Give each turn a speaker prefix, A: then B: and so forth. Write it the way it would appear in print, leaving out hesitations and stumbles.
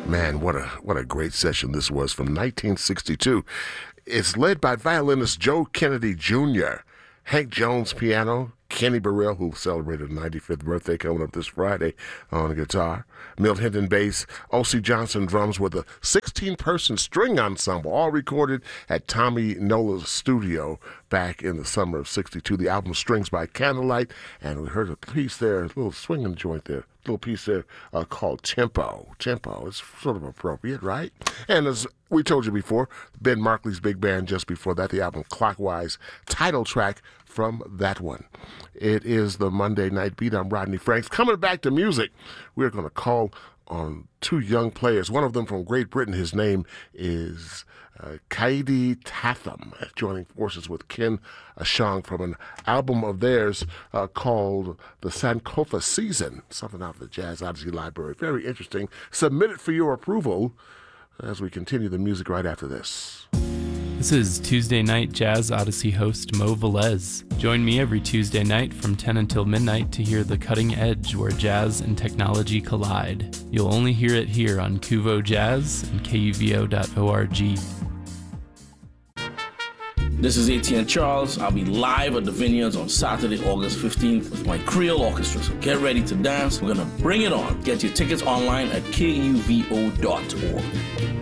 A: Man, what a great session this was from 1962. It's led by violinist Joe Kennedy Jr., Hank Jones piano, Kenny Burrell, who celebrated his 95th birthday coming up this Friday on guitar, Milt Hinton bass, O.C. Johnson drums with a 16-person string ensemble, all recorded at Tommy Nola's studio back in the summer of 62. The album Strings by Candlelight, and we heard a piece there, a little swinging joint there, a little piece there called Tempo. Tempo is sort of appropriate, right? And as we told you before, Ben Markley's big band just before that, the album Clockwise, title track from that one. It is the Monday Night Beat. I'm Rodney Franks. Coming back to music, we're going to call on two young players. One of them from Great Britain. His name is Kaidi Tatham, joining forces with Ken Ashong from an album of theirs called The Sankofa Season, something out of the Jazz Odyssey Library. Very interesting. Submit it for your approval as we continue the music right after this.
B: This is Tuesday Night Jazz Odyssey host Mo Velez. Join me every Tuesday night from 10 until midnight to hear the cutting edge where jazz and technology collide. You'll only hear it here on Kuvo Jazz and KUVO.org.
C: This is ATN Charles. I'll be live at the Vineyards on Saturday, August 15th with my Creole Orchestra. So get ready to dance. We're going to bring it on. Get your tickets online at KUVO.org.